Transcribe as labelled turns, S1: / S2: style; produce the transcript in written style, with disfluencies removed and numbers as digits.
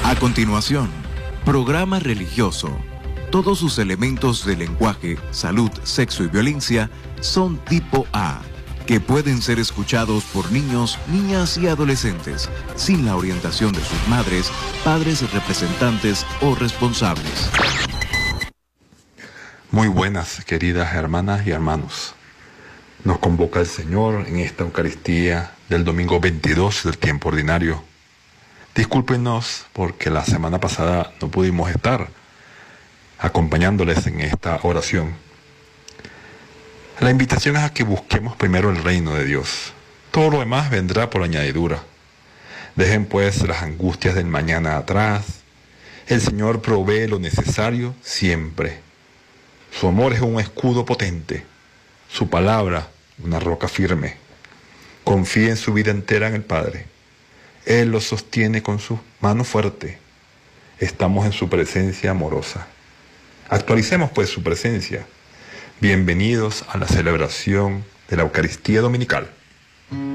S1: A continuación, programa religioso. Todos sus elementos de lenguaje, salud, sexo y violencia son tipo A, que pueden ser escuchados por niños, niñas y adolescentes, sin la orientación de sus madres, padres, representantes o responsables.
S2: Muy buenas, queridas hermanas y hermanos. Nos convoca el Señor en esta Eucaristía del domingo 22 del tiempo ordinario. Discúlpenos porque la semana pasada no pudimos estar acompañándoles en esta oración. La invitación es a que busquemos primero el reino de Dios. Todo lo demás vendrá por añadidura. Dejen pues las angustias del mañana atrás. El Señor provee lo necesario siempre. Su amor es un escudo potente. Su palabra, una roca firme. Confíe en su vida entera en el Padre. Él lo sostiene con su mano fuerte. Estamos en su presencia amorosa. Actualicemos pues su presencia. Bienvenidos a la celebración de la Eucaristía Dominical.